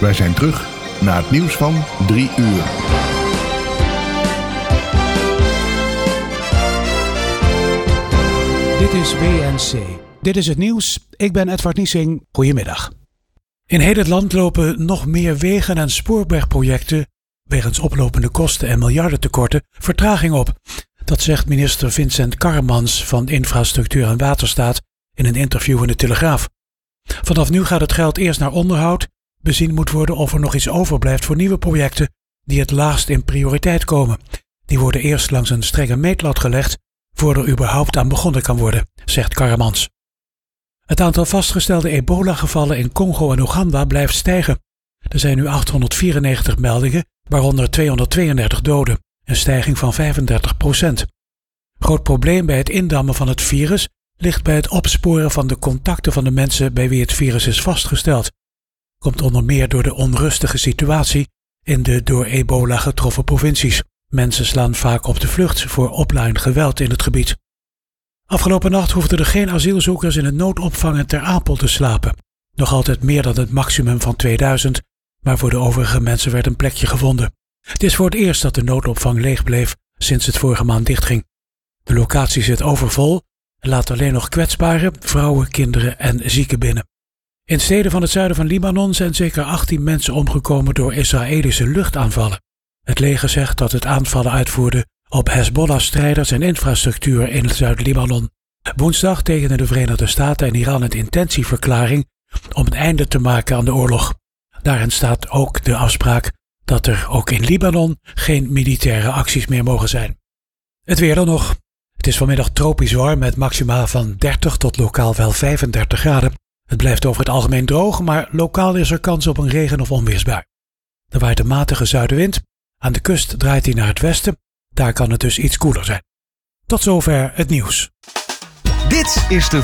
Wij zijn terug na het nieuws van 3 uur. Dit is WNC. Dit is het nieuws. Ik ben Edward Niesing. Goedemiddag. In heel het land lopen nog meer wegen- en spoorwegprojecten wegens oplopende kosten en miljardentekorten vertraging op. Dat zegt minister Vincent Karremans van Infrastructuur en Waterstaat in een interview in de Telegraaf. Vanaf nu gaat het geld eerst naar onderhoud. Bezien moet worden of er nog iets overblijft voor nieuwe projecten die het laagst in prioriteit komen. Die worden eerst langs een strenge meetlat gelegd voor er überhaupt aan begonnen kan worden, zegt Karremans. Het aantal vastgestelde ebola-gevallen in Congo en Oeganda blijft stijgen. Er zijn nu 894 meldingen, waaronder 232 doden, een stijging van 35%. Groot probleem bij het indammen van het virus ligt bij het opsporen van de contacten van de mensen bij wie het virus is vastgesteld. Komt onder meer door de onrustige situatie in de door ebola getroffen provincies. Mensen slaan vaak op de vlucht voor offline geweld in het gebied. Afgelopen nacht hoefden er geen asielzoekers in het noodopvang in Ter Apel te slapen. Nog altijd meer dan het maximum van 2000, maar voor de overige mensen werd een plekje gevonden. Het is voor het eerst dat de noodopvang leeg bleef sinds het vorige maand dichtging. De locatie zit overvol en laat alleen nog kwetsbaren, vrouwen, kinderen en zieken binnen. In steden van het zuiden van Libanon zijn zeker 18 mensen omgekomen door Israëlische luchtaanvallen. Het leger zegt dat het aanvallen uitvoerde op Hezbollah-strijders en infrastructuur in Zuid-Libanon. Woensdag tekenden de Verenigde Staten en Iran een intentieverklaring om een einde te maken aan de oorlog. Daarin staat ook de afspraak dat er ook in Libanon geen militaire acties meer mogen zijn. Het weer dan nog. Het is vanmiddag tropisch warm met maxima van 30 tot lokaal wel 35 graden. Het blijft over het algemeen droog, maar lokaal is er kans op een regen- of onweersbui. Er waait een matige zuidenwind. Aan de kust draait hij naar het westen. Daar kan het dus iets koeler zijn. Tot zover het nieuws. Dit is de